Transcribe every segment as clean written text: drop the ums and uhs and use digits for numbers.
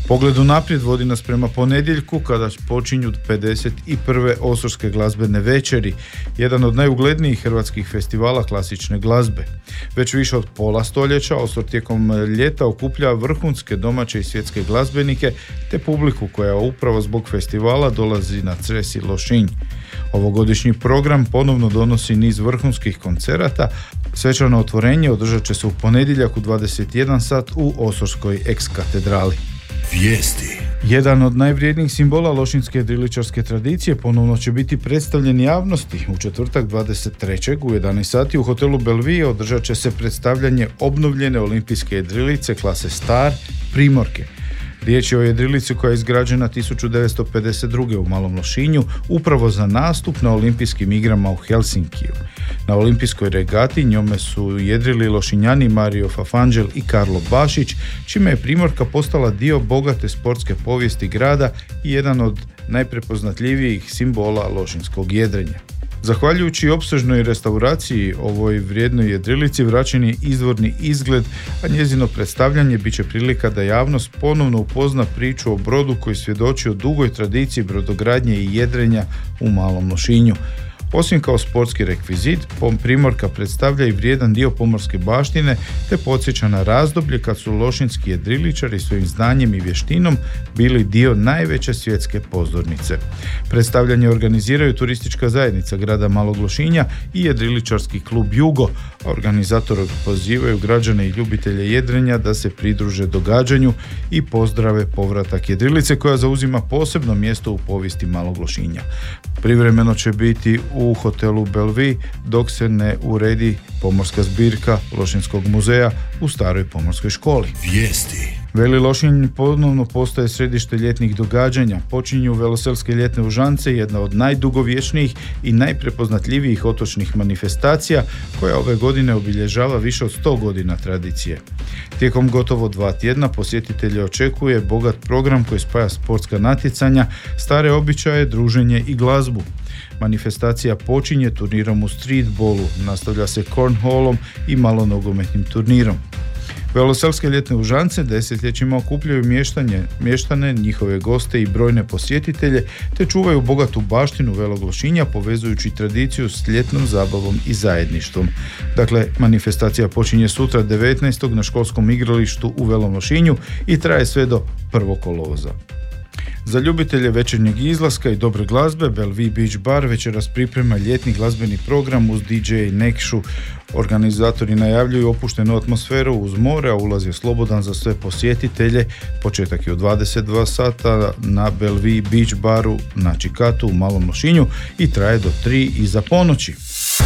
Pogled unaprijed vodi nas prema ponedjeljku kada počinju 51. Osorske glazbene večeri, jedan od najuglednijih hrvatskih festivala klasične glazbe. Već više od pola stoljeća Osor tijekom ljeta okuplja vrhunske domaće i svjetske glazbenike te publiku koja upravo zbog festivala dolazi na Cres i Lošinj. Ovogodišnji program ponovno donosi niz vrhunskih koncerata. Svečano otvorenje održat će se u ponedjeljak u 21 sat u Osorskoj eks-katedrali. Vijesti. Jedan od najvrijednijih simbola lošinjske jedriličarske tradicije ponovno će biti predstavljen javnosti. U četvrtak 23. u 11 sati u hotelu Belvije održat će se predstavljanje obnovljene olimpijske jedrilice klase Star Primorke. Riječ je o jedrilici koja je izgrađena 1952. u Malom Lošinju upravo za nastup na olimpijskim igrama u Helsinkiju. Na olimpijskoj regati njome su jedrili Lošinjani Mario Fafanđel i Karlo Bašić, čime je Primorka postala dio bogate sportske povijesti grada i jedan od najprepoznatljivijih simbola lošinjskog jedrenja. Zahvaljujući opsežnoj restauraciji ovoj vrijednoj jedrilici vraćen je izvorni izgled, a njezino predstavljanje bit će prilika da javnost ponovno upozna priču o brodu koji svjedoči o dugoj tradiciji brodogradnje i jedrenja u Malom Lošinju. Osim kao sportski rekvizit, Primorka predstavlja i vrijedan dio pomorske baštine te podsjeća na razdoblje kad su lošinjski jedriličari svojim znanjem i vještinom bili dio najveće svjetske pozornice. Predstavljanje organiziraju turistička zajednica grada Malog Lošinja i jedriličarski klub Jugo, a organizatori pozivaju građane i ljubitelje jedrenja da se pridruže događanju i pozdrave povratak jedrilice koja zauzima posebno mjesto u povijesti Malog Lošinja. Privremeno će biti u hotelu Belvi dok se ne uredi pomorska zbirka Lošinjskog muzeja u staroj pomorskoj školi. Vijesti. Veli Lošinj ponovno postaje središte ljetnih događanja. Počinju Veloselske ljetne užance, jedna od najdugovječnijih i najprepoznatljivijih otočnih manifestacija koja ove godine obilježava više od 100 godina tradicije. Tijekom gotovo 2 tjedna posjetitelje očekuje bogat program koji spaja sportska natjecanja, stare običaje, druženje i glazbu. Manifestacija počinje turnirom u streetballu, nastavlja se cornholom i malonogometnim turnirom. Veloselske ljetne užance desetljećima okupljaju mještane, njihove goste i brojne posjetitelje, te čuvaju bogatu baštinu Velog Lošinja povezujući tradiciju s ljetnom zabavom i zajedništvom. Dakle, manifestacija počinje sutra 19. na školskom igralištu u Velom Lošinju i traje sve do 1. kolovoza. Za ljubitelje večernjeg izlaska i dobre glazbe, Belvi Beach Bar večeras priprema ljetni glazbeni program uz DJ Nekšu. Organizatori najavljuju opuštenu atmosferu uz more, a ulaz je slobodan za sve posjetitelje. Početak je u 22 sata na Belvi Beach Baru na Čikatu u Malom Lošinju i traje do 3 iza ponoći.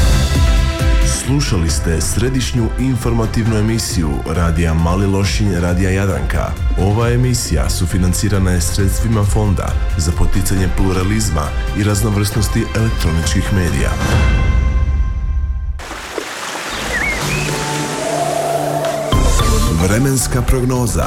Slušali ste središnju informativnu emisiju Radija Mali Lošinj, Radija Jadranka. Ova emisija sufinancirana je sredstvima Fonda za poticanje pluralizma i raznovrsnosti elektroničkih medija. Vremenska prognoza.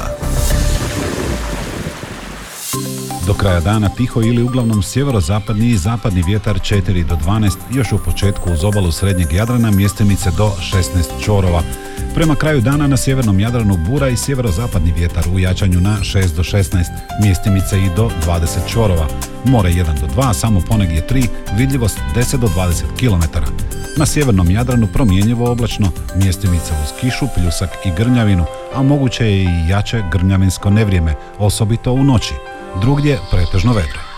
Do kraja dana tiho ili uglavnom sjeverozapadni i zapadni vjetar 4 do 12, još u početku uz obalu srednjeg Jadrana mjestimice do 16 čorova. Prema kraju dana na sjevernom Jadranu bura i sjeverozapadni vjetar u jačanju na 6 do 16, mjestimice i do 20 čorova. More 1 do 2, samo ponegdje 3, vidljivost 10 do 20 km. Na sjevernom Jadranu promjenjivo oblačno, mjestimice uz kišu, pljusak i grmljavinu, a moguće je i jače grmljavinsko nevrijeme, osobito u noći. Drugdje pretežno vedro.